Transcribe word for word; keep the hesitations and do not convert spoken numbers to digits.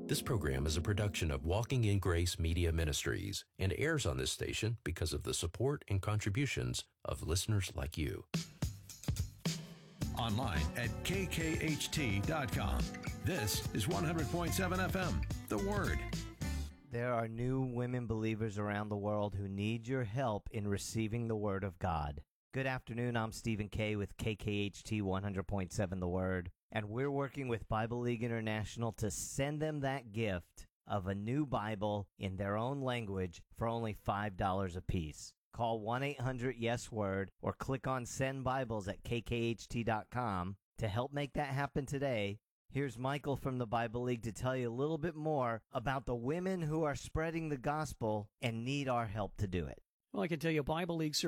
This program is a production of Walking in Grace Media Ministries and airs on this station because of the support and contributions of listeners like you. Online at K K H T dot com. This is one hundred point seven F M, The Word. There are new women believers around the world who need your help in receiving the Word of God. Good afternoon, I'm Stephen Kay with K K H T one hundred point seven The Word, and we're working with Bible League International to send them that gift of a new Bible in their own language for only five dollars a piece. Call one eight hundred yes word or click on Send Bibles at K K H T dot com to help make that happen today. Here's Michael from the Bible League to tell you a little bit more about the women who are spreading the gospel and need our help to do it. Well, I can tell you Bible League